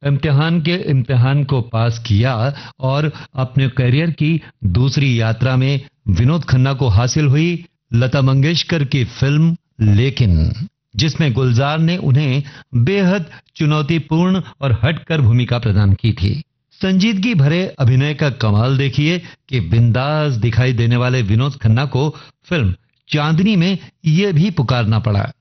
इम्तिहान को पास किया और अपने करियर की दूसरी यात्रा में विनोद खन्ना को हासिल हुई लता मंगेशकर की फिल्म लेकिन, जिसमें गुलजार ने उन्हें बेहद चुनौतीपूर्ण और हटकर भूमिका प्रदान की थी। संजीदगी भरे अभिनय का कमाल देखिए कि बिंदास दिखाई देने वाले विनोद खन्ना को फिल्म चांदनी में ये भी पुकारना पड़ा।